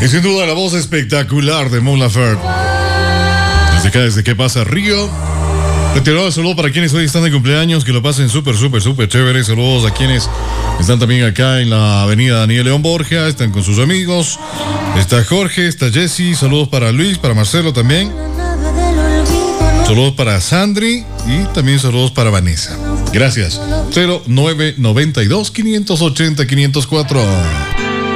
Y sin duda la voz espectacular de Mon Laferte. Desde acá, desde ¿Qué pasa, Río? Retirado el saludo para quienes hoy están de cumpleaños, que lo pasen súper chévere. Saludos a quienes están también acá en la avenida Daniel León Borja, están con sus amigos. Está Jorge, está Jessy, saludos para Luis, para Marcelo también. Saludos para Sandri y también saludos para Vanessa. Gracias. 0992 580 504.